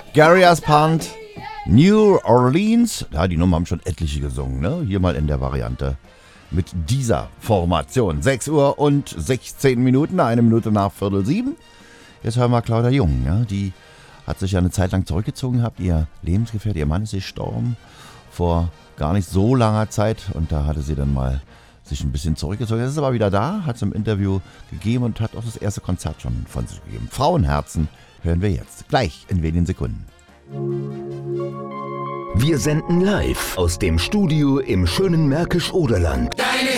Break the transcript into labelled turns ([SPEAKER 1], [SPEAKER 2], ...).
[SPEAKER 1] Gary Aspant, New Orleans. Ja, die Nummer haben schon etliche gesungen, ne? Hier mal in der Variante mit dieser Formation. 6 Uhr und 16 Minuten, 1 Minute nach 6:45. Jetzt hören wir Claudia Jung, ja? Die hat sich ja eine Zeit lang zurückgezogen gehabt. Ihr Lebensgefährte, ihr Mann ist gestorben vor gar nicht so langer Zeit. Und da hatte sie dann mal sich ein bisschen zurückgezogen. Jetzt ist aber wieder da, hat es im Interview gegeben und hat auch das erste Konzert schon von sich gegeben. Frauenherzen hören wir jetzt, gleich in wenigen Sekunden.
[SPEAKER 2] Wir senden live aus dem Studio im schönen Märkisch-Oderland.
[SPEAKER 3] Deine